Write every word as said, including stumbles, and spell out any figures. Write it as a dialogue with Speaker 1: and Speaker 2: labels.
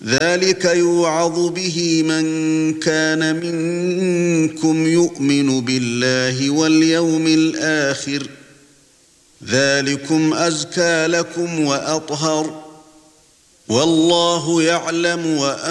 Speaker 1: ذلك يوعظ به من كان منكم يؤمن بالله واليوم الآخر ذلكم أزكى لكم وأطهر والله يعلم وأنتم